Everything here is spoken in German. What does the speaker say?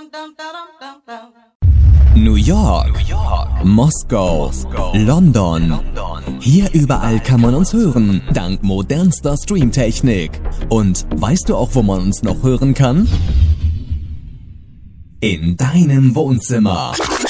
New York, Moskau, London. Hier überall kann man uns hören, dank modernster Streamtechnik. Und weißt du auch, wo man uns noch hören kann? In deinem Wohnzimmer.